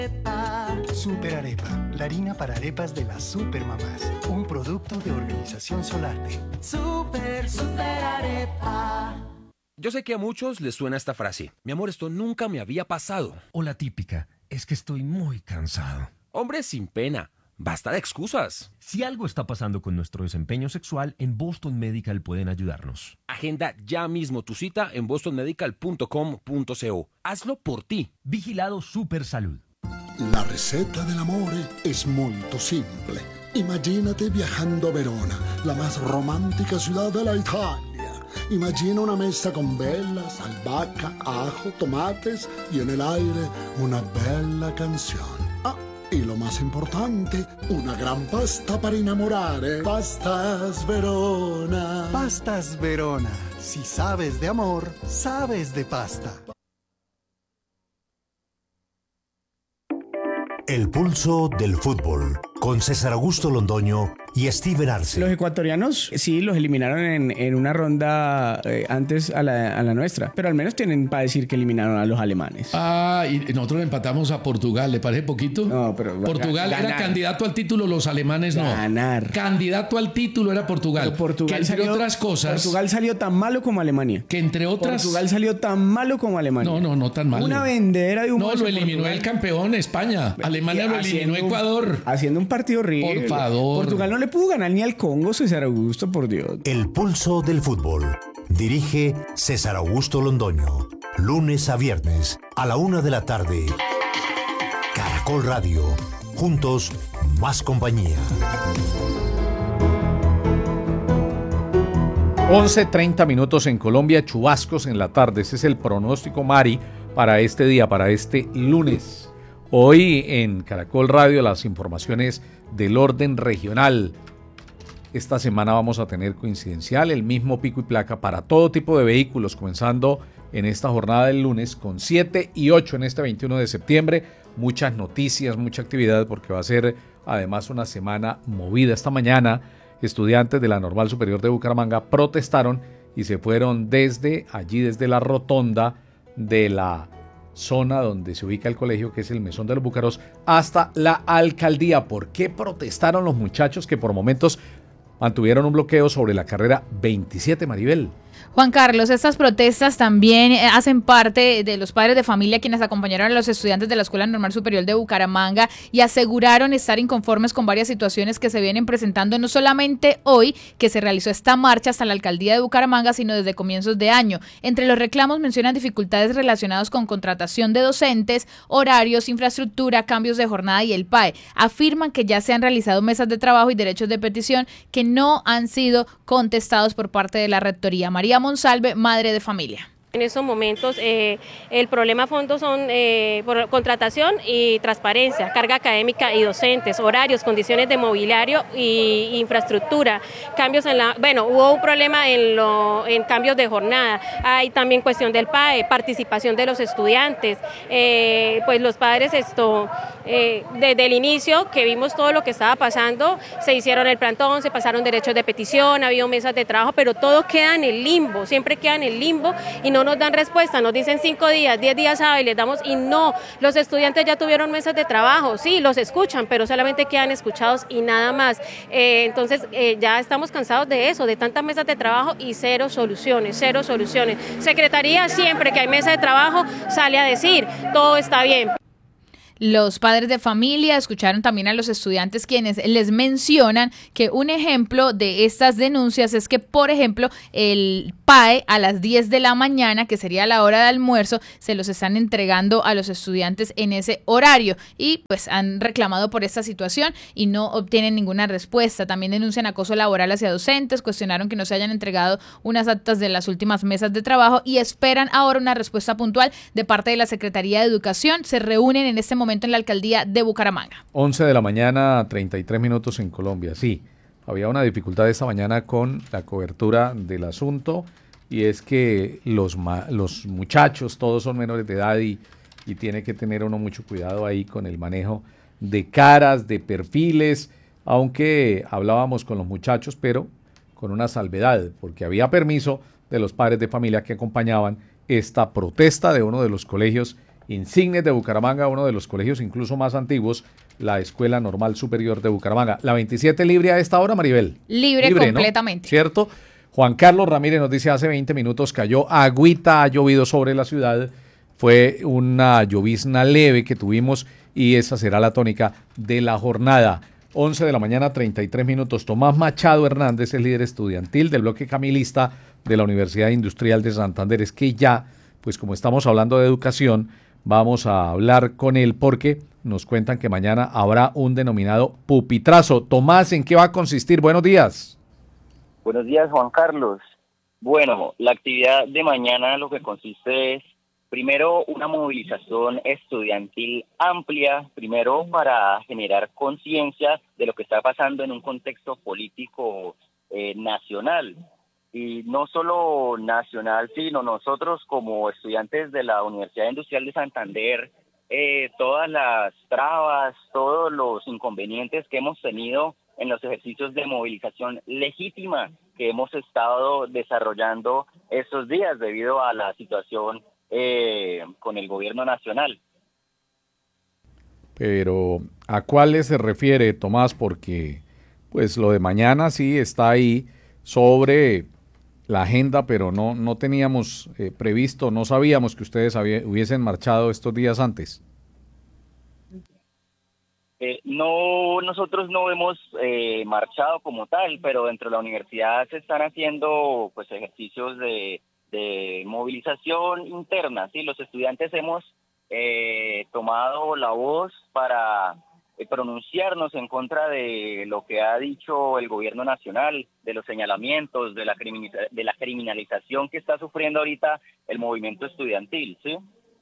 Super Arepa, la harina para arepas de las supermamás. Un producto de Organización Solarte. Super Arepa. Yo sé que a muchos les suena esta frase. Mi amor, esto nunca me había pasado. O la típica, es que estoy muy cansado. Hombre, sin pena. Basta de excusas. Si algo está pasando con nuestro desempeño sexual, en Boston Medical pueden ayudarnos. Agenda ya mismo tu cita en bostonmedical.com.co. Hazlo por ti. Vigilado Supersalud. La receta dell'amore es molto simple. Imagínate viajando a Verona, la más romántica ciudad de la Italia. Imagina una mesa con velas, albahaca, ajo, tomates y en el aire una bella canción. Ah, y lo más importante, una gran pasta para innamorare. Pastas Verona. Pastas Verona. Si sabes de amor, sabes de pasta. El pulso del fútbol, con César Augusto Londoño y Steven Arce. Los ecuatorianos sí los eliminaron en una ronda antes a la nuestra, pero al menos tienen para decir que eliminaron a los alemanes. Ah, y nosotros empatamos a Portugal, ¿le parece poquito? No, pero Portugal era candidato al título, los alemanes no. Ganar. Candidato al título era Portugal. Pero Portugal que entre salió, otras cosas. Portugal salió tan malo como Alemania. Que entre otras. Portugal salió tan malo como Alemania. No tan malo. Una vendedera de un. No, lo eliminó el campeón España. Alemania lo eliminó Ecuador. Haciendo un partido horrible. Por favor. Portugal no le pudo ganar ni al Congo, César Augusto, por Dios. El pulso del fútbol. Dirige César Augusto Londoño. Lunes a viernes a la 1 de la tarde. Caracol Radio. Juntos, más compañía. 11:30 minutos en Colombia, chubascos en la tarde. Ese es el pronóstico, Mari, para este día, para este lunes. Hoy en Caracol Radio las informaciones del orden regional. Esta semana vamos a tener coincidencial el mismo pico y placa para todo tipo de vehículos, comenzando en esta jornada del lunes con 7 y 8 en este 21 de septiembre. Muchas noticias, mucha actividad porque va a ser además una semana movida. Esta mañana estudiantes de la Normal Superior de Bucaramanga protestaron y se fueron desde la rotonda de la zona donde se ubica el colegio, que es el Mesón de los Búcaros, hasta la alcaldía. ¿Por qué protestaron los muchachos que por momentos mantuvieron un bloqueo sobre la carrera 27, Maribel? Juan Carlos, estas protestas también hacen parte de los padres de familia quienes acompañaron a los estudiantes de la Escuela Normal Superior de Bucaramanga y aseguraron estar inconformes con varias situaciones que se vienen presentando no solamente hoy que se realizó esta marcha hasta la alcaldía de Bucaramanga, sino desde comienzos de año. Entre los reclamos mencionan dificultades relacionadas con contratación de docentes, horarios, infraestructura, cambios de jornada y el PAE. Afirman que ya se han realizado mesas de trabajo y derechos de petición que no han sido contestados por parte de la rectoría. María Monsalve, madre de familia. En estos momentos el problema a fondo son por contratación y transparencia, carga académica y docentes, horarios, condiciones de mobiliario y infraestructura, cambios hubo un problema en cambios de jornada, hay también cuestión del PAE, participación de los estudiantes, pues los padres desde el inicio que vimos todo lo que estaba pasando, se hicieron el plantón, se pasaron derechos de petición, ha habido mesas de trabajo, pero todo queda en el limbo, siempre queda en el limbo y no nos dan respuesta, nos dicen 5 días, 10 días hábiles, y no, los estudiantes ya tuvieron mesas de trabajo, sí, los escuchan, pero solamente quedan escuchados y nada más. Entonces ya estamos cansados de eso, de tantas mesas de trabajo y cero soluciones. Secretaría siempre que hay mesa de trabajo sale a decir, todo está bien. Los padres de familia escucharon también a los estudiantes quienes les mencionan que un ejemplo de estas denuncias es que, por ejemplo, el PAE a las 10 de la mañana, que sería la hora de almuerzo, se los están entregando a los estudiantes en ese horario y pues han reclamado por esta situación y no obtienen ninguna respuesta. También denuncian acoso laboral hacia docentes, cuestionaron que no se hayan entregado unas actas de las últimas mesas de trabajo y esperan ahora una respuesta puntual de parte de la Secretaría de Educación. Se reúnen en este momento en la alcaldía de Bucaramanga. 11 de la mañana, 33 minutos en Colombia. Sí, había una dificultad esta mañana con la cobertura del asunto y es que los muchachos todos son menores de edad y tiene que tener uno mucho cuidado ahí con el manejo de caras, de perfiles, aunque hablábamos con los muchachos, pero con una salvedad, porque había permiso de los padres de familia que acompañaban esta protesta de uno de los colegios insignes de Bucaramanga, uno de los colegios incluso más antiguos, la Escuela Normal Superior de Bucaramanga. La 27 libre a esta hora, Maribel. Libre completamente. ¿No? ¿Cierto? Juan Carlos Ramírez nos dice, hace 20 minutos cayó agüita, ha llovido sobre la ciudad. Fue una llovizna leve que tuvimos y esa será la tónica de la jornada. 11 de la mañana, 33 minutos. Tomás Machado Hernández es líder estudiantil del bloque camilista de la Universidad Industrial de Santander. Es que ya, pues como estamos hablando de educación, vamos a hablar con él porque nos cuentan que mañana habrá un denominado pupitrazo. Tomás, ¿en qué va a consistir? Buenos días. Buenos días, Juan Carlos. Bueno, la actividad de mañana lo que consiste es, primero, una movilización estudiantil amplia, primero para generar conciencia de lo que está pasando en un contexto político nacional. Y no solo nacional, sino nosotros como estudiantes de la Universidad Industrial de Santander, todas las trabas, todos los inconvenientes que hemos tenido en los ejercicios de movilización legítima que hemos estado desarrollando estos días debido a la situación con el gobierno nacional. Pero, ¿a cuáles se refiere, Tomás? Porque, pues, lo de mañana sí está ahí sobre la agenda, pero no teníamos previsto, no sabíamos que ustedes hubiesen marchado estos días antes. No, nosotros no hemos marchado como tal, pero dentro de la universidad se están haciendo pues ejercicios de movilización interna, ¿sí? Los estudiantes hemos tomado la voz para pronunciarnos en contra de lo que ha dicho el gobierno nacional, de los señalamientos, de la criminalización que está sufriendo ahorita el movimiento estudiantil, ¿sí?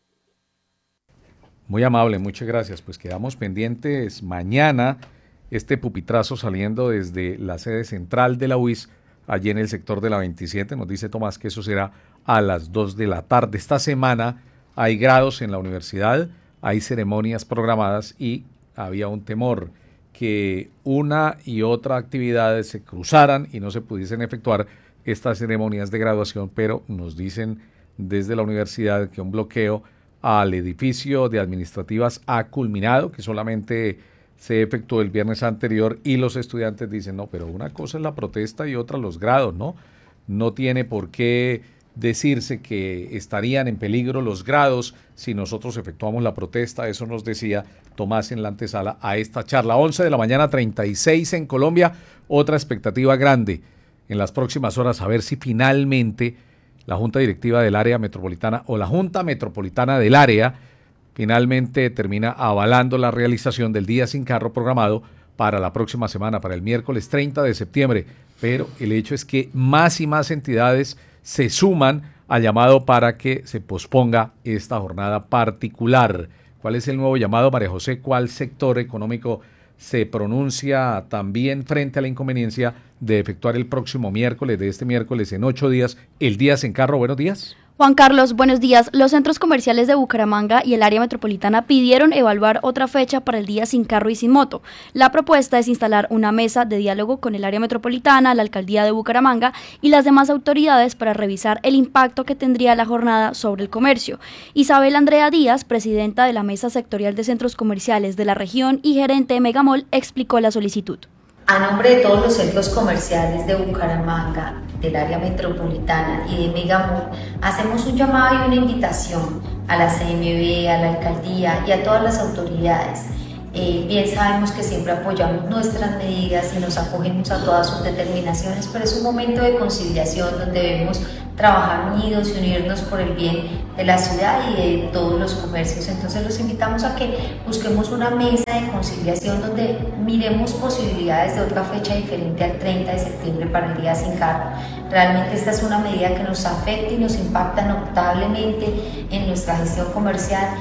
Muy amable, muchas gracias. Pues quedamos pendientes mañana este pupitrazo saliendo desde la sede central de la UIS, allí en el sector de la 27. Nos dice Tomás que eso será a las 2 de la tarde. Esta semana hay grados en la universidad, hay ceremonias programadas y había un temor que una y otra actividad se cruzaran y no se pudiesen efectuar estas ceremonias de graduación, pero nos dicen desde la universidad que un bloqueo al edificio de administrativas ha culminado, que solamente se efectuó el viernes anterior y los estudiantes dicen, no, pero una cosa es la protesta y otra los grados, ¿no? No tiene por qué decirse que estarían en peligro los grados si nosotros efectuamos la protesta. Eso nos decía Tomás en la antesala a esta charla. 11 de la mañana, 36 en Colombia. Otra expectativa grande en las próximas horas, a ver si finalmente la Junta Directiva del Área Metropolitana o la Junta Metropolitana del Área finalmente termina avalando la realización del Día Sin Carro programado para la próxima semana, para el miércoles 30 de septiembre. Pero el hecho es que más y más entidades se suman al llamado para que se posponga esta jornada particular. ¿Cuál es el nuevo llamado, María José? ¿Cuál sector económico se pronuncia también frente a la inconveniencia de efectuar el próximo miércoles, de este miércoles en 8 días, el Día Sin Carro? Buenos días. Juan Carlos, buenos días. Los centros comerciales de Bucaramanga y el área metropolitana pidieron evaluar otra fecha para el Día Sin Carro y Sin Moto. La propuesta es instalar una mesa de diálogo con el área metropolitana, la alcaldía de Bucaramanga y las demás autoridades para revisar el impacto que tendría la jornada sobre el comercio. Isabel Andrea Díaz, presidenta de la Mesa Sectorial de Centros Comerciales de la región y gerente de Megamall, explicó la solicitud. A nombre de todos los centros comerciales de Bucaramanga, del área metropolitana y de Megamall, hacemos un llamado y una invitación a la CMB, a la alcaldía y a todas las autoridades. Bien sabemos que siempre apoyamos nuestras medidas y nos acogemos a todas sus determinaciones, pero es un momento de conciliación donde debemos trabajar unidos y unirnos por el bien de la ciudad y de todos los comercios. Entonces los invitamos a que busquemos una mesa de conciliación donde miremos posibilidades de otra fecha diferente al 30 de septiembre para el Día Sin Carro. Realmente esta es una medida que nos afecta y nos impacta notablemente en nuestra gestión comercial.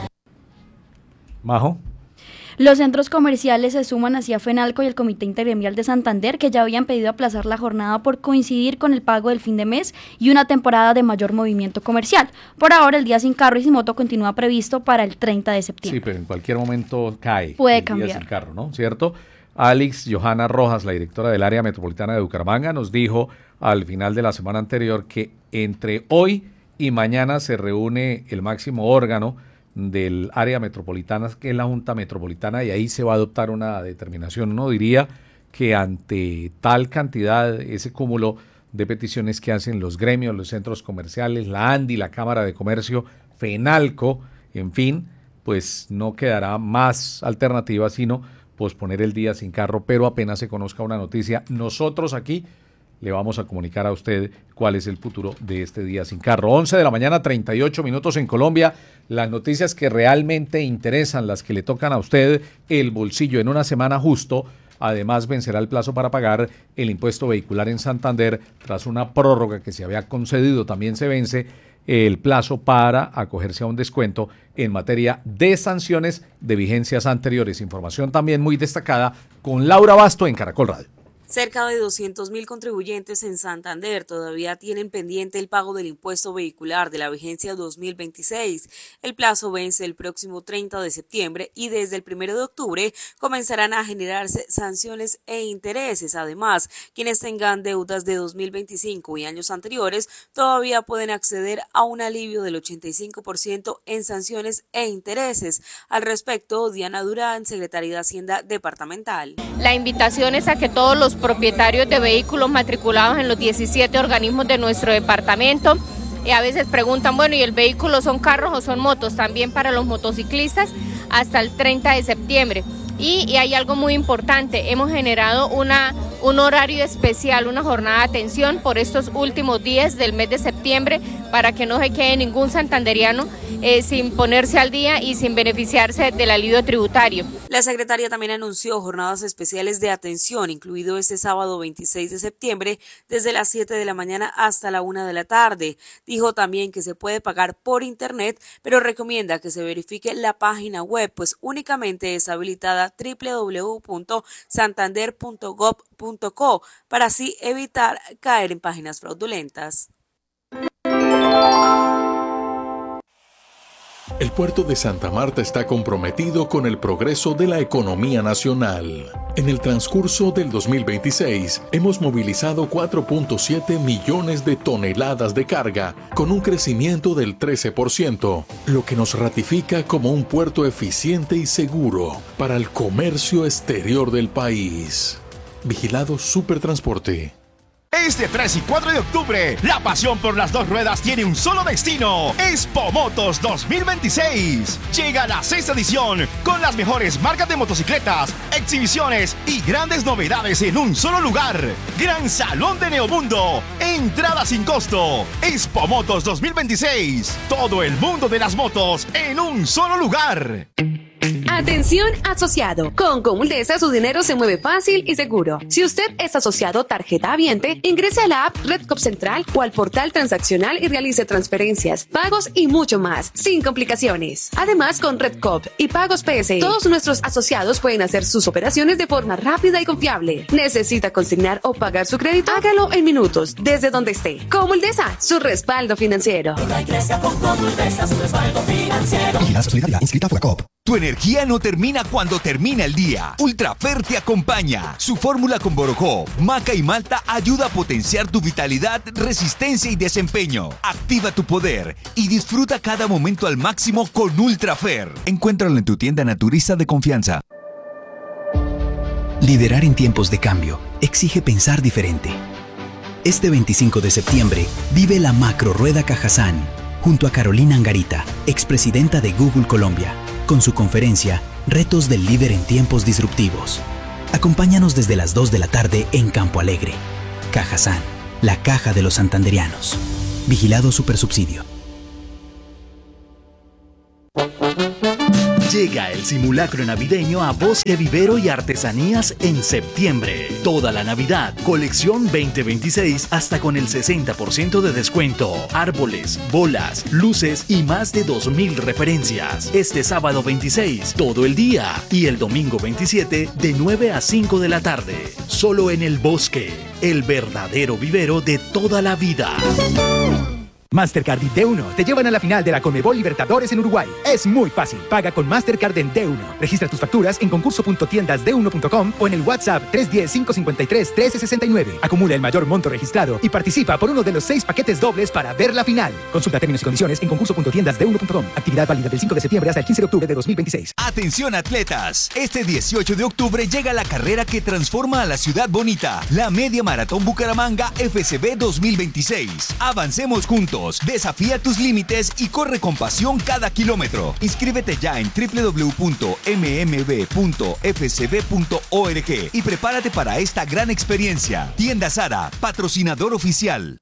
Majo. Los centros comerciales se suman hacia FENALCO y el Comité Intergremial de Santander, que ya habían pedido aplazar la jornada por coincidir con el pago del fin de mes y una temporada de mayor movimiento comercial. Por ahora, el Día Sin Carro y Sin Moto continúa previsto para el 30 de septiembre. Sí, pero en cualquier momento cae. Puede cambiar. Día Sin Carro, ¿no? ¿Cierto? Alex Johanna Rojas, la directora del área metropolitana de Bucaramanga, nos dijo al final de la semana anterior que entre hoy y mañana se reúne el máximo órgano del área metropolitana, que es la Junta Metropolitana, y ahí se va a adoptar una determinación. Uno diría que ante tal cantidad, ese cúmulo de peticiones que hacen los gremios, los centros comerciales, la ANDI, la Cámara de Comercio, FENALCO, en fin, pues no quedará más alternativa sino posponer el día sin carro, pero apenas se conozca una noticia, nosotros aquí le vamos a comunicar a usted cuál es el futuro de este día sin carro. 11 de la mañana, 38 minutos en Colombia. Las noticias que realmente interesan, las que le tocan a usted el bolsillo en una semana justo. Además, vencerá el plazo para pagar el impuesto vehicular en Santander tras una prórroga que se había concedido. También se vence el plazo para acogerse a un descuento en materia de sanciones de vigencias anteriores. Información también muy destacada con Laura Basto en Caracol Radio. Cerca de 200.000 contribuyentes en Santander todavía tienen pendiente el pago del impuesto vehicular de la vigencia 2026. El plazo vence el próximo 30 de septiembre y desde el 1 de octubre comenzarán a generarse sanciones e intereses. Además, quienes tengan deudas de 2025 y años anteriores todavía pueden acceder a un alivio del 85% en sanciones e intereses. Al respecto, Diana Durán, secretaria de Hacienda Departamental. La invitación es a que todos los propietarios de vehículos matriculados en los 17 organismos de nuestro departamento, a veces preguntan, bueno, ¿y el vehículo son carros o son motos? También para los motociclistas hasta el 30 de septiembre. Y hay algo muy importante, hemos generado un horario especial, una jornada de atención por estos últimos días del mes de septiembre para que no se quede ningún santanderiano sin ponerse al día y sin beneficiarse del alivio tributario. La secretaria también anunció jornadas especiales de atención, incluido este sábado 26 de septiembre, desde las 7 de la mañana hasta la 1 de la tarde. Dijo también que se puede pagar por internet, pero recomienda que se verifique la página web, pues únicamente es habilitada www.santander.gov.co para así evitar caer en páginas fraudulentas. El puerto de Santa Marta está comprometido con el progreso de la economía nacional. En el transcurso del 2026, hemos movilizado 4.7 millones de toneladas de carga, con un crecimiento del 13%, lo que nos ratifica como un puerto eficiente y seguro para el comercio exterior del país. Vigilado Supertransporte. Este 3 y 4 de octubre, la pasión por las dos ruedas tiene un solo destino. Expo Motos 2026. Llega la 6ª edición con las mejores marcas de motocicletas, exhibiciones y grandes novedades en un solo lugar. Gran Salón de Neomundo. Entrada sin costo. Expo Motos 2026. Todo el mundo de las motos en un solo lugar. Atención asociado, con Comuldesa su dinero se mueve fácil y seguro. Si usted es asociado tarjeta habiente, ingrese a la app Redcop Central o al portal transaccional y realice transferencias, pagos y mucho más, sin complicaciones. Además, con Redcop y Pagos PS, todos nuestros asociados pueden hacer sus operaciones de forma rápida y confiable. ¿Necesita consignar o pagar su crédito? Hágalo en minutos, desde donde esté. Comuldesa, su respaldo financiero. Y la solidaridad inscrita fue COP. Tu energía no termina cuando termina el día. Ultrafer te acompaña. Su fórmula con borojó, maca y malta ayuda a potenciar tu vitalidad, resistencia y desempeño. Activa tu poder y disfruta cada momento al máximo con Ultrafer. Encuéntralo en tu tienda naturista de confianza. Liderar en tiempos de cambio exige pensar diferente. Este 25 de septiembre vive la Macro Rueda Cajazán junto a Carolina Angarita, expresidenta de Google Colombia, con su conferencia Retos del líder en tiempos disruptivos. Acompáñanos desde las 2 de la tarde en Campo Alegre. Cajazán, la caja de los santanderianos. Vigilado Supersubsidio. Llega el simulacro navideño a Bosque Vivero y Artesanías en septiembre. Toda la Navidad, colección 2026 hasta con el 60% de descuento. Árboles, bolas, luces y más de 2.000 referencias. Este sábado 26, todo el día. Y el domingo 27, de 9 a 5 de la tarde. Solo en el Bosque, el verdadero vivero de toda la vida. Mastercard y D1 te llevan a la final de la Conmebol Libertadores en Uruguay. Es muy fácil. Paga con Mastercard en D1. Registra tus facturas en concurso.tiendasd1.com o en el WhatsApp 310-553-1369. Acumula el mayor monto registrado y participa por uno de los 6 paquetes dobles para ver la final. Consulta términos y condiciones en concurso.tiendasd1.com. Actividad válida del 5 de septiembre hasta el 15 de octubre de 2026. Atención atletas. Este 18 de octubre llega la carrera que transforma a la ciudad bonita. La Media Maratón Bucaramanga FCB 2026. Avancemos juntos. Desafía tus límites y corre con pasión cada kilómetro. Inscríbete ya en www.mmb.fcb.org y prepárate para esta gran experiencia. Tienda Sara, patrocinador oficial.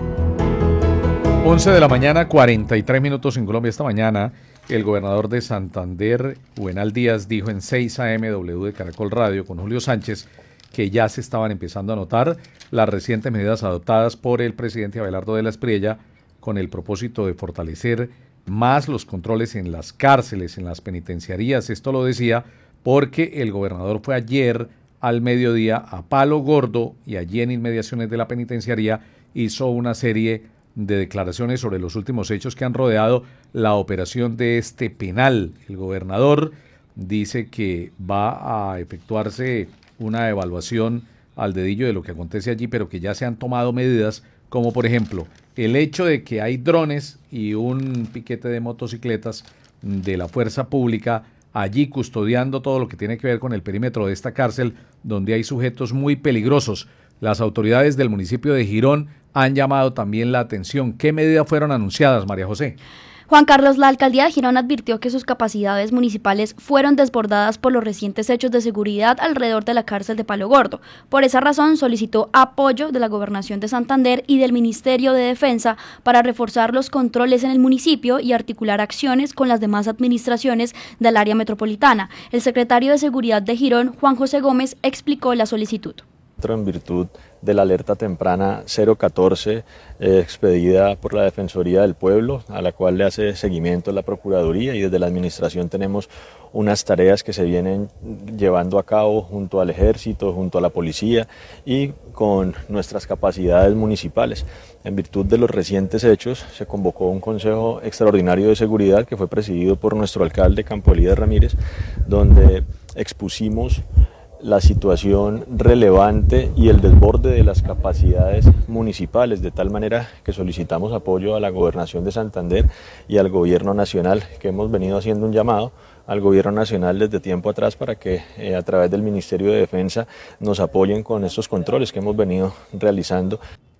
11 de la mañana, 43 minutos en Colombia. Esta mañana, el gobernador de Santander, Juvenal Díaz, dijo en 6 AMW de Caracol Radio con Julio Sánchez que ya se estaban empezando a notar las recientes medidas adoptadas por el presidente Abelardo de la Espriella con el propósito de fortalecer más los controles en las cárceles, en las penitenciarías. Esto lo decía porque el gobernador fue ayer al mediodía a Palo Gordo y allí en inmediaciones de la penitenciaría hizo una serie de declaraciones sobre los últimos hechos que han rodeado la operación de este penal. El gobernador dice que va a efectuarse una evaluación al dedillo de lo que acontece allí, pero que ya se han tomado medidas, como por ejemplo el hecho de que hay drones y un piquete de motocicletas de la fuerza pública allí custodiando todo lo que tiene que ver con el perímetro de esta cárcel, donde hay sujetos muy peligrosos. Las autoridades del municipio de Girón han llamado también la atención. ¿Qué medidas fueron anunciadas, María José? Juan Carlos, la alcaldía de Girón advirtió que sus capacidades municipales fueron desbordadas por los recientes hechos de seguridad alrededor de la cárcel de Palo Gordo. Por esa razón solicitó apoyo de la Gobernación de Santander y del Ministerio de Defensa para reforzar los controles en el municipio y articular acciones con las demás administraciones del área metropolitana. El secretario de Seguridad de Girón, Juan José Gómez, explicó la solicitud. En virtud de la alerta temprana 014 expedida por la Defensoría del Pueblo, a la cual le hace seguimiento la Procuraduría, y desde la Administración tenemos unas tareas que se vienen llevando a cabo junto al Ejército, junto a la Policía y con nuestras capacidades municipales. En virtud de los recientes hechos se convocó un Consejo Extraordinario de Seguridad que fue presidido por nuestro alcalde Campo Elías Ramírez, donde expusimos la situación relevante y el desborde de las capacidades municipales, de tal manera que solicitamos apoyo a la Gobernación de Santander y al Gobierno Nacional, que hemos venido haciendo un llamado al Gobierno Nacional desde tiempo atrás para que a través del Ministerio de Defensa nos apoyen con estos controles que hemos venido realizando.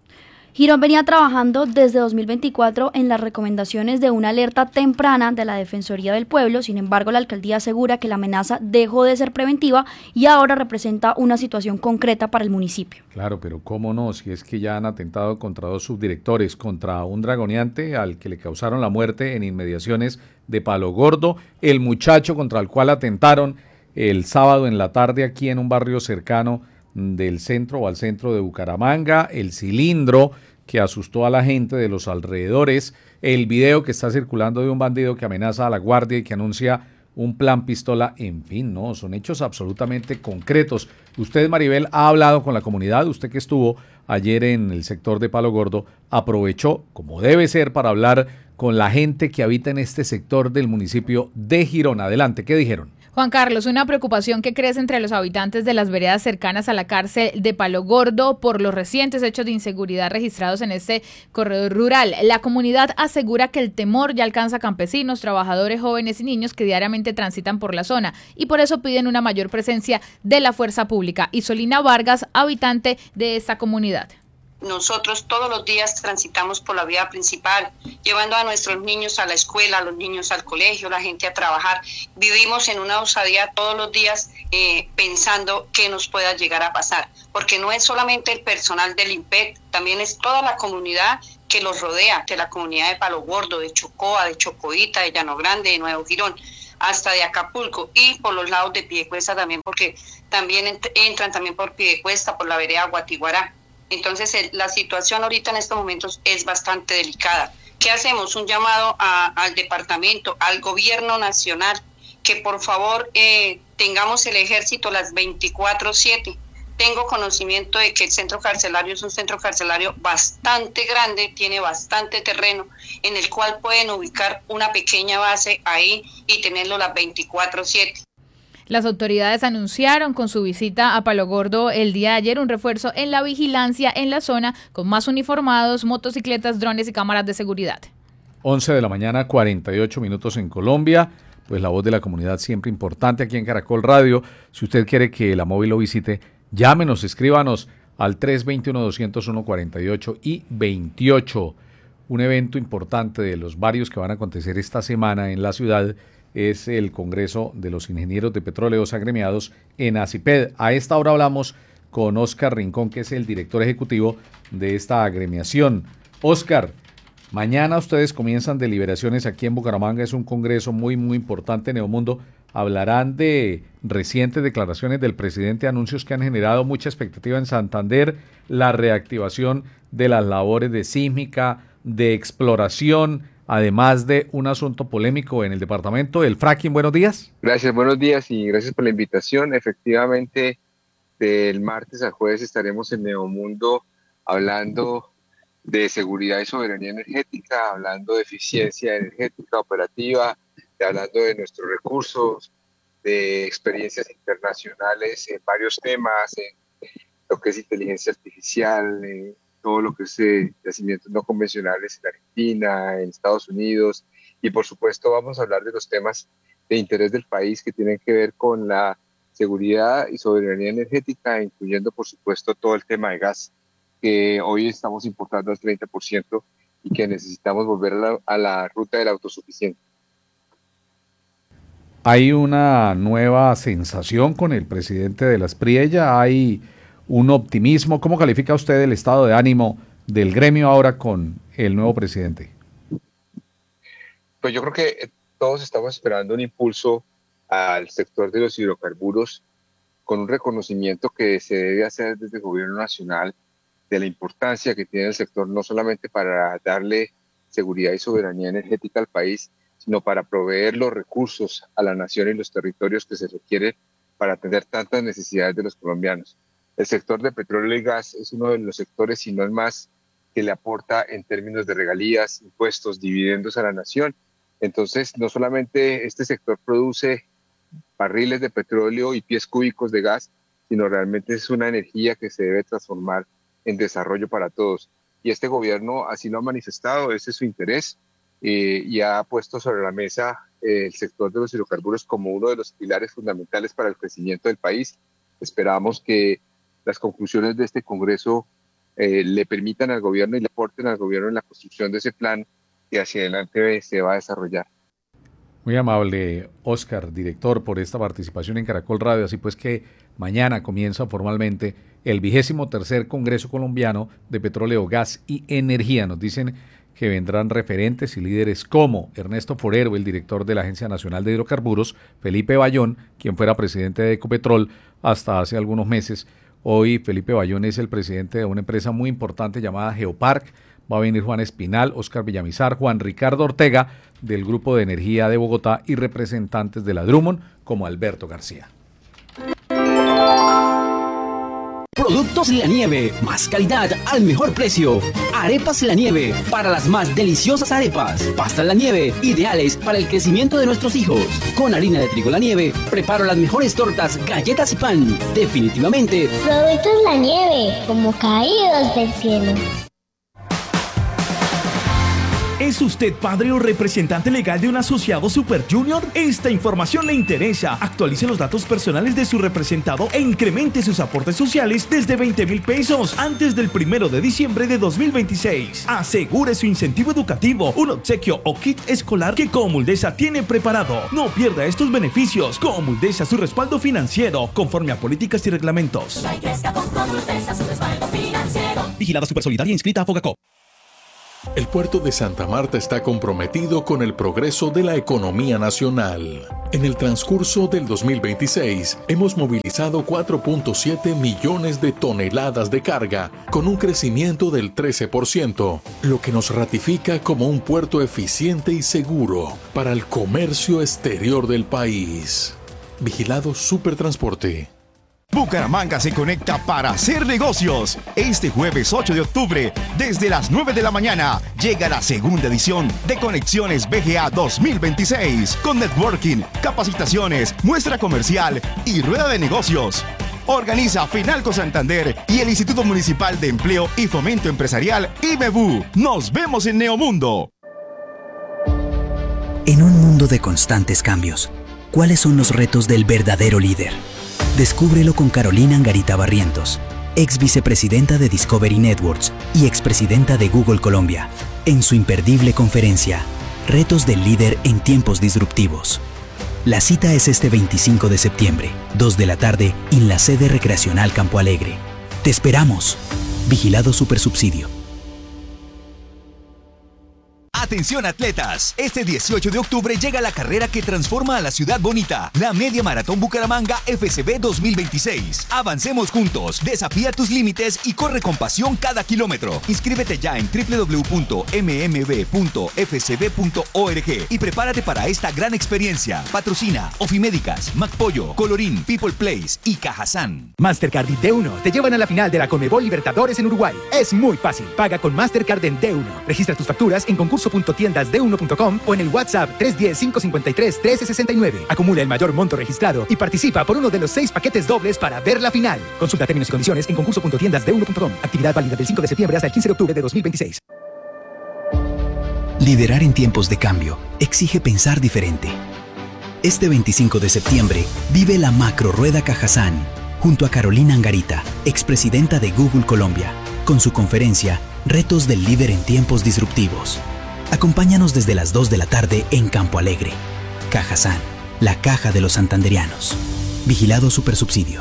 Girón venía trabajando desde 2024 en las recomendaciones de una alerta temprana de la Defensoría del Pueblo. Sin embargo, la alcaldía asegura que la amenaza dejó de ser preventiva y ahora representa una situación concreta para el municipio. Claro, pero cómo no, si es que ya han atentado contra 2 subdirectores, contra un dragoneante al que le causaron la muerte en inmediaciones de Palo Gordo, el muchacho contra el cual atentaron el sábado en la tarde aquí en un barrio cercano del centro o al centro de Bucaramanga, el cilindro que asustó a la gente de los alrededores, el video que está circulando de un bandido que amenaza a la guardia y que anuncia un plan pistola, en fin, no, son hechos absolutamente concretos. Usted, Maribel, ha hablado con la comunidad, usted que estuvo ayer en el sector de Palo Gordo, aprovechó, como debe ser, para hablar con la gente que habita en este sector del municipio de Girón. Adelante, ¿qué dijeron? Juan Carlos, una preocupación que crece entre los habitantes de las veredas cercanas a la cárcel de Palo Gordo por los recientes hechos de inseguridad registrados en este corredor rural. La comunidad asegura que el temor ya alcanza a campesinos, trabajadores, jóvenes y niños que diariamente transitan por la zona y por eso piden una mayor presencia de la fuerza pública. Isolina Vargas, habitante de esta comunidad. Nosotros todos los días transitamos por la vía principal, llevando a nuestros niños a la escuela, a los niños al colegio, la gente a trabajar. Vivimos en una osadía todos los días pensando qué nos pueda llegar a pasar, porque no es solamente el personal del IMPET, también es toda la comunidad que los rodea, de la comunidad de Palo Gordo, de Chocoa, de Chocoita, de Llano Grande, de Nuevo Girón, hasta de Acapulco, y por los lados de Piedecuesta también, porque también entran también por Piedecuesta, por la vereda Guatiguará. Entonces la situación ahorita en estos momentos es bastante delicada. ¿Qué hacemos? Un llamado al departamento, al gobierno nacional, que por favor tengamos el ejército las 24/7, Tengo conocimiento de que el centro carcelario es un centro carcelario bastante grande, tiene bastante terreno, en el cual pueden ubicar una pequeña base ahí y tenerlo las 24/7. Las autoridades anunciaron con su visita a Palo Gordo el día de ayer un refuerzo en la vigilancia en la zona con más uniformados, motocicletas, drones y cámaras de seguridad. 11 de la mañana, 48 minutos en Colombia. Pues la voz de la comunidad siempre importante aquí en Caracol Radio. Si usted quiere que la móvil lo visite, llámenos, escríbanos al 321-201-48 y 28. Un evento importante de los varios que van a acontecer esta semana en la ciudad es el Congreso de los Ingenieros de Petróleos Agremiados en ACIPED. A esta hora hablamos con Óscar Rincón, que es el director ejecutivo de esta agremiación. Óscar, mañana ustedes comienzan deliberaciones aquí en Bucaramanga, es un congreso muy importante. Neomundo, hablarán de recientes declaraciones del presidente, anuncios que han generado mucha expectativa en Santander, la reactivación de las labores de sísmica, de exploración, además de un asunto polémico en el departamento, el fracking. Buenos días. Gracias, buenos días y gracias por la invitación. Efectivamente, del martes al jueves estaremos en Neomundo hablando de seguridad y soberanía energética, hablando de eficiencia energética operativa, hablando de nuestros recursos, de experiencias internacionales en varios temas, en lo que es inteligencia artificial, todo lo que es yacimientos no convencionales en Argentina, en Estados Unidos, y por supuesto vamos a hablar de los temas de interés del país que tienen que ver con la seguridad y soberanía energética, incluyendo por supuesto todo el tema de gas, que hoy estamos importando al 30% y que necesitamos volver a la ruta de la autosuficiencia. Hay una nueva sensación con el presidente de la Espriella, hay un optimismo. ¿Cómo califica usted el estado de ánimo del gremio ahora con el nuevo presidente? Pues yo creo que todos estamos esperando un impulso al sector de los hidrocarburos con un reconocimiento que se debe hacer desde el gobierno nacional de la importancia que tiene el sector, no solamente para darle seguridad y soberanía energética al país, sino para proveer los recursos a la nación y los territorios que se requieren para atender tantas necesidades de los colombianos. El sector de petróleo y gas es uno de los sectores, si no el más, que le aporta en términos de regalías, impuestos, dividendos a la nación. Entonces, no solamente este sector produce barriles de petróleo y pies cúbicos de gas, sino realmente es una energía que se debe transformar en desarrollo para todos. Y este gobierno así lo ha manifestado, ese es su interés, y ha puesto sobre la mesa el sector de los hidrocarburos como uno de los pilares fundamentales para el crecimiento del país. Esperamos que las conclusiones de este Congreso le permitan al gobierno y le aporten al gobierno en la construcción de ese plan que hacia adelante se va a desarrollar. Muy amable, Óscar, director, por esta participación en Caracol Radio. Así pues que mañana comienza formalmente el 23º Congreso Colombiano de Petróleo, Gas y Energía. Nos dicen que vendrán referentes y líderes como Ernesto Forero, el director de la Agencia Nacional de Hidrocarburos, Felipe Bayón, quien fuera presidente de Ecopetrol hasta hace algunos meses. Hoy Felipe Bayón es el presidente de una empresa muy importante llamada Geopark. Va a venir Juan Espinal, Óscar Villamizar, Juan Ricardo Ortega del Grupo de Energía de Bogotá y representantes de la Drummond como Alberto García. Productos La Nieve, más calidad al mejor precio. Arepas La Nieve, para las más deliciosas arepas. Pastas La Nieve, ideales para el crecimiento de nuestros hijos. Con harina de trigo La Nieve, preparo las mejores tortas, galletas y pan. Definitivamente. Productos La Nieve, como caídos del cielo. ¿Es usted padre o representante legal de un asociado Super Junior? Esta información le interesa. Actualice los datos personales de su representado e incremente sus aportes sociales desde 20,000 pesos antes del 1 de diciembre de 2026. Asegure su incentivo educativo, un obsequio o kit escolar que Comuldesa tiene preparado. No pierda estos beneficios. Comuldesa, su respaldo financiero, conforme a políticas y reglamentos. Vigilada Supersolidaria inscrita a Fogacop. El puerto de Santa Marta está comprometido con el progreso de la economía nacional. En el transcurso del 2026, hemos movilizado 4.7 millones de toneladas de carga, con un crecimiento del 13%, lo que nos ratifica como un puerto eficiente y seguro para el comercio exterior del país. Vigilado Supertransporte. Bucaramanga se conecta para hacer negocios. Este jueves 8 de octubre, desde las 9 de la mañana, llega la segunda edición de Conexiones BGA 2026, con networking, capacitaciones, muestra comercial y rueda de negocios. Organiza Finalco Santander y el Instituto Municipal de Empleo y Fomento Empresarial IMEBU. Nos vemos en Neomundo. En un mundo de constantes cambios, ¿cuáles son los retos del verdadero líder? Descúbrelo con Carolina Angarita Barrientos, ex vicepresidenta de Discovery Networks y expresidenta de Google Colombia, en su imperdible conferencia, Retos del líder en tiempos disruptivos. La cita es este 25 de septiembre, 2 de la tarde, en la sede recreacional Campo Alegre. ¡Te esperamos! Vigilado Supersubsidio. Atención atletas, este 18 de octubre llega la carrera que transforma a la ciudad bonita, la Media Maratón Bucaramanga FCB 2026. Avancemos juntos, desafía tus límites y corre con pasión cada kilómetro. Inscríbete ya en www.mmb.fcb.org y prepárate para esta gran experiencia. Patrocina Ofimédicas, McPollo, Colorín, People Place y Cajazán. Mastercard y D1 te llevan a la final de la Conmebol Libertadores en Uruguay. Es muy fácil. Paga con Mastercard en D1. Registra tus facturas en concurso.tiendasd1.com o en el WhatsApp 310-553-1369. Acumula el mayor monto registrado y participa por uno de los 6 paquetes dobles para ver la final. Consulta términos y condiciones en concurso.tiendasd1.com. Actividad válida del 5 de septiembre hasta el 15 de octubre de 2026. Liderar en tiempos de cambio exige pensar diferente. Este 25 de septiembre vive la Macro Rueda Cajazán junto a Carolina Angarita, expresidenta de Google Colombia, con su conferencia Retos del líder en tiempos disruptivos. Acompáñanos desde las 2 de la tarde en Campo Alegre. Cajazán, la caja de los santanderianos. Vigilado Supersubsidio.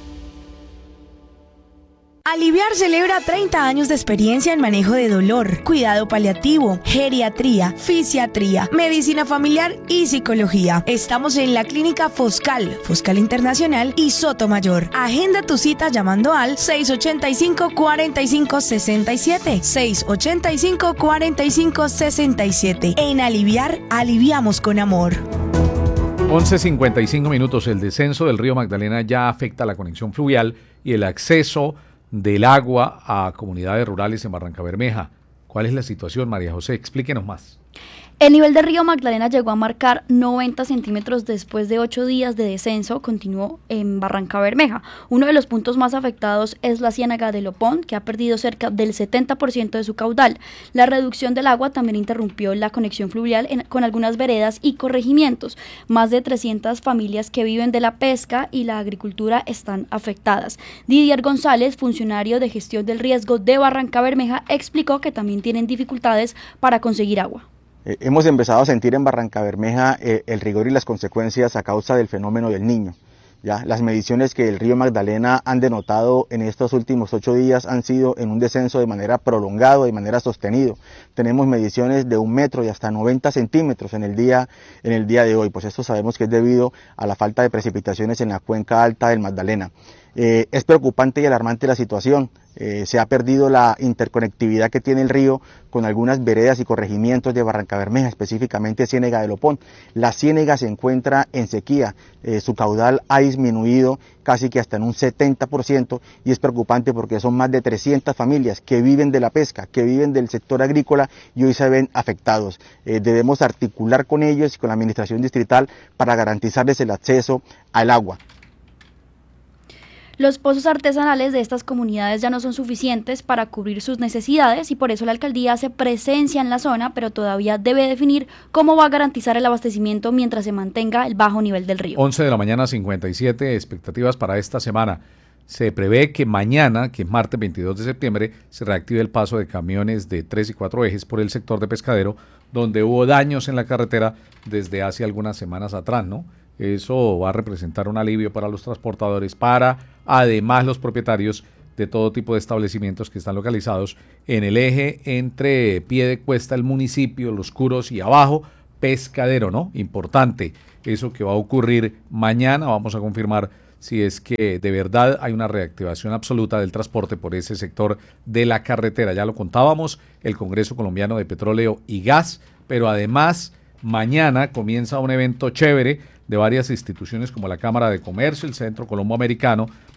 Aliviar celebra 30 años de experiencia en manejo de dolor, cuidado paliativo, geriatría, fisiatría, medicina familiar y psicología. Estamos en la clínica Foscal Internacional y Sotomayor. Agenda tu cita llamando al 685-4567. 685-4567. En Aliviar, aliviamos con amor. 11:55 minutos. El descenso del río Magdalena ya afecta la conexión fluvial y el acceso del agua a comunidades rurales en Barrancabermeja. ¿Cuál es la situación, María José? Explíquenos más. El nivel del río Magdalena llegó a marcar 90 centímetros después de 8 días de descenso, continuó en Barrancabermeja. Uno de los puntos más afectados es la ciénaga de Lopón, que ha perdido cerca del 70% de su caudal. La reducción del agua también interrumpió la conexión fluvial con algunas veredas y corregimientos. Más de 300 familias que viven de la pesca y la agricultura están afectadas. Didier González, funcionario de gestión del riesgo de Barrancabermeja, explicó que también tienen dificultades para conseguir agua. Hemos empezado a sentir en Barrancabermeja el rigor y las consecuencias a causa del fenómeno del Niño. Ya, las mediciones que el río Magdalena han denotado en estos últimos 8 días han sido en un descenso de manera prolongada, de manera sostenida. Tenemos mediciones de 1 metro y hasta 90 centímetros en el día de hoy. Pues esto sabemos que es debido a la falta de precipitaciones en la cuenca alta del Magdalena. Es preocupante y alarmante la situación. Se ha perdido la interconectividad que tiene el río con algunas veredas y corregimientos de Barrancabermeja, específicamente Ciénega de Lopón. La ciénega se encuentra en sequía, su caudal ha disminuido casi que hasta en un 70% y es preocupante porque son más de 300 familias que viven de la pesca, que viven del sector agrícola y hoy se ven afectados. Debemos articular con ellos y con la administración distrital para garantizarles el acceso al agua. Los pozos artesanales de estas comunidades ya no son suficientes para cubrir sus necesidades y por eso la alcaldía hace presencia en la zona, pero todavía debe definir cómo va a garantizar el abastecimiento mientras se mantenga el bajo nivel del río. 11 de la mañana, 57 expectativas para esta semana. Se prevé que mañana, que es martes 22 de septiembre, se reactive el paso de camiones de 3 y 4 ejes por el sector de Pescadero, donde hubo daños en la carretera desde hace algunas semanas atrás, ¿no? Eso va a representar un alivio para los transportadores, para además los propietarios de todo tipo de establecimientos que están localizados en el eje entre Piedecuesta, el municipio, Los Curos y abajo, Pescadero, ¿no? Importante eso que va a ocurrir mañana. Vamos a confirmar si es que de verdad hay una reactivación absoluta del transporte por ese sector de la carretera. Ya lo contábamos, el Congreso Colombiano de Petróleo y Gas, pero además mañana comienza un evento chévere de varias instituciones como la Cámara de Comercio, el Centro Colombo Americano,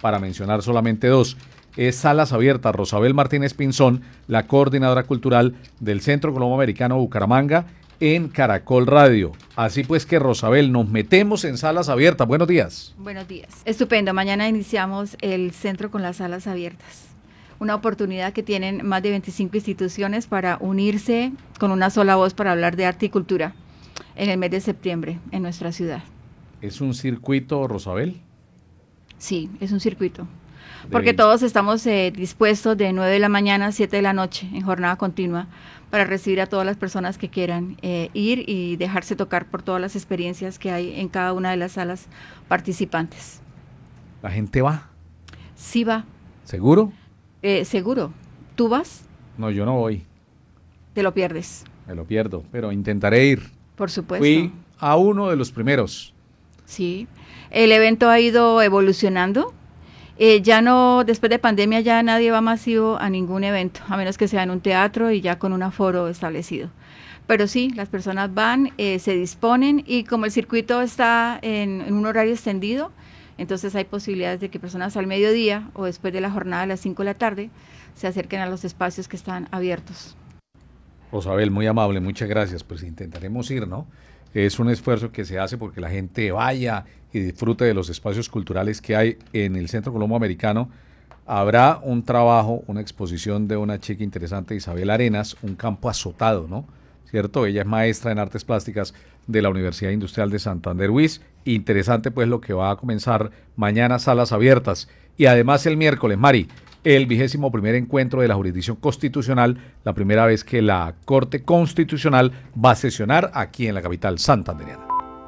para mencionar solamente dos. Es Salas Abiertas, Rosabel Martínez Pinzón, la coordinadora cultural del Centro Colomboamericano Bucaramanga, en Caracol Radio. Así pues que, Rosabel, nos metemos en Salas Abiertas. Buenos días. Buenos días. Estupendo. Mañana iniciamos el centro con las salas abiertas. Una oportunidad que tienen más de 25 instituciones para unirse con una sola voz para hablar de arte y cultura en el mes de septiembre en nuestra ciudad. ¿Es un circuito, Rosabel? Sí, es un circuito. Porque todos estamos dispuestos de 9 de la mañana a 7 de la noche en jornada continua para recibir a todas las personas que quieran ir y dejarse tocar por todas las experiencias que hay en cada una de las salas participantes. ¿La gente va? Sí va. ¿Seguro? Seguro. ¿Tú vas? No, yo no voy. Te lo pierdes. Me lo pierdo, pero intentaré ir. Por supuesto. Fui a uno de los primeros. Sí. El evento ha ido evolucionando. Ya no, después de pandemia ya nadie va masivo a ningún evento, a menos que sea en un teatro y ya con un aforo establecido. Pero sí, las personas van, se disponen y como el circuito está en un horario extendido, entonces hay posibilidades de que personas al mediodía o después de la jornada a las 5 de la tarde se acerquen a los espacios que están abiertos. Rosabel, muy amable, muchas gracias. Pues intentaremos ir, ¿no? Es un esfuerzo que se hace porque la gente vaya y disfrute de los espacios culturales que hay en el Centro Colomboamericano. Habrá un trabajo, una exposición de una chica interesante, Isabel Arenas, Un campo azotado, ¿no? ¿Cierto? Ella es maestra en artes plásticas de la Universidad Industrial de Santander UIS. Interesante pues lo que va a comenzar mañana, Salas Abiertas. Y además el miércoles, Mari, el 21º encuentro de la jurisdicción constitucional, la primera vez que la Corte Constitucional va a sesionar aquí en la capital santandereana.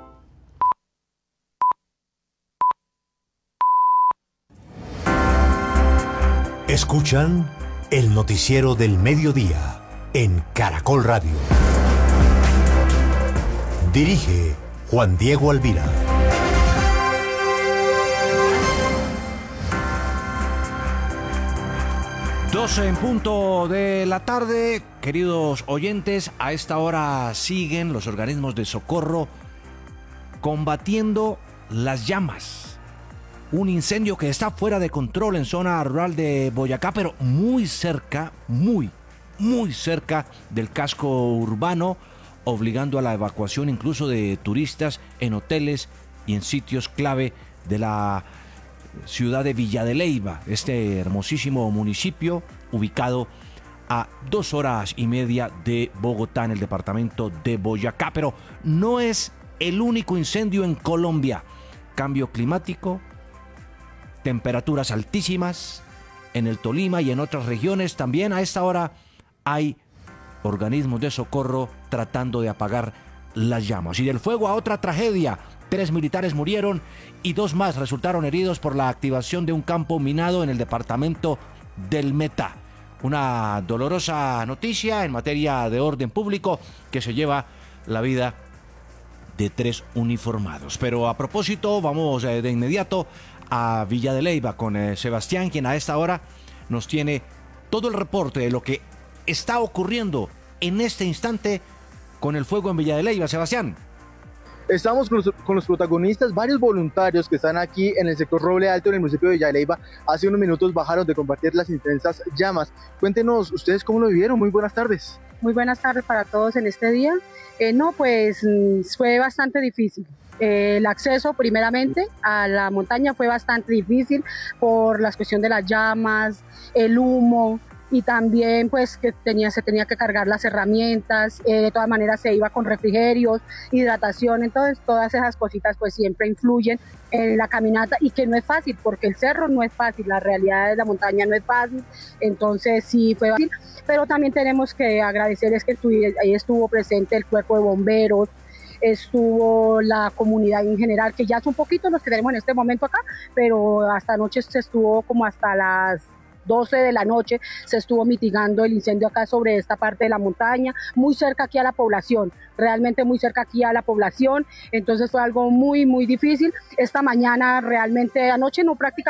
Escuchan el noticiero del mediodía en Caracol Radio. Dirige Juan Diego Alvira. 12 en punto de la tarde, queridos oyentes, a esta hora siguen los organismos de socorro combatiendo las llamas. Un incendio que está fuera de control en zona rural de Boyacá, pero muy cerca, muy cerca del casco urbano, obligando a la evacuación incluso de turistas en hoteles y en sitios clave de la ciudad de Villa de Leyva, este hermosísimo municipio ubicado a 2 horas y media de Bogotá en el departamento de Boyacá. Pero no es el único incendio en Colombia. Cambio climático, temperaturas altísimas en el Tolima y en otras regiones también. A esta hora hay organismos de socorro tratando de apagar las llamas. Y del fuego a otra tragedia. 3 militares murieron y 2 más resultaron heridos por la activación de un campo minado en el departamento del Meta. Una dolorosa noticia en materia de orden público que se lleva la vida de 3 uniformados. Pero a propósito, vamos de inmediato a Villa de Leyva con Sebastián, quien a esta hora nos tiene todo el reporte de lo que está ocurriendo en este instante con el fuego en Villa de Leyva. Sebastián. Estamos con los protagonistas, varios voluntarios que están aquí en el sector Roble Alto, en el municipio de Villa de Leyva. Hace unos minutos bajaron de combatir las intensas llamas. Cuéntenos, ¿ustedes cómo lo vivieron? Muy buenas tardes. Muy buenas tardes para todos en este día. Fue bastante difícil. El acceso primeramente a la montaña fue bastante difícil por la cuestión de las llamas, el humo, y también pues que se tenía que cargar las herramientas, de todas maneras se iba con refrigerios, hidratación, entonces todas esas cositas pues siempre influyen en la caminata y que no es fácil porque el cerro no es fácil, la realidad de la montaña no es fácil, entonces sí fue fácil, pero también tenemos que agradecerles que ahí estuvo presente el cuerpo de bomberos, estuvo la comunidad en general, que ya son poquitos los que tenemos en este momento acá, pero hasta anoche se estuvo como hasta las 12 de la noche se estuvo mitigando el incendio acá sobre esta parte de la montaña, muy cerca aquí a la población, realmente muy cerca aquí a la población, entonces fue algo muy difícil. Esta mañana realmente, anoche no prácticamente